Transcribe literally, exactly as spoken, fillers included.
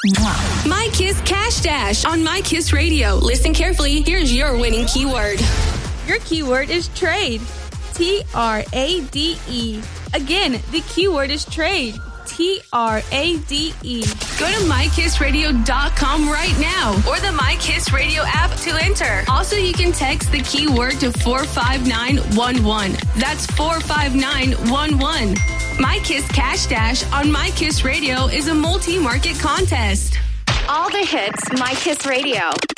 Mwah. My Kiss Cash Dash on My Kiss Radio. Listen carefully. Here's your winning keyword. Your keyword is trade. T R A D E. Again, the keyword is trade. T R A D E. Go to my kiss radio dot com right now or the My Kiss Radio app to enter. Also, you can text the keyword to four five nine one one. That's four five nine one one. My Kiss Cash Dash on My Kiss Radio is a multi-market contest. All the hits, My Kiss Radio.